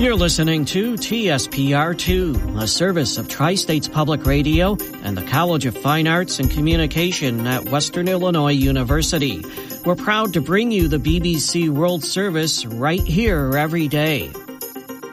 You're listening to TSPR2, a service of Tri-States Public Radio and the College of Fine Arts and Communication at Western Illinois University. We're proud to bring you the BBC World Service right here every day.